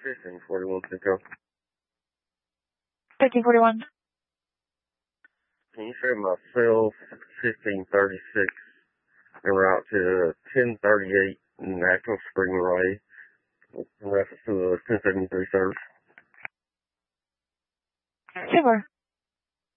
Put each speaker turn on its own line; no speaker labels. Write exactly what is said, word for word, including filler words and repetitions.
fifteen forty-one Cinco.
fifteen forty-one.
Can you say myself fifteen thirty-six en route to ten thirty-eight National Spring Way, in reference to the ten seventy-three service?
Super.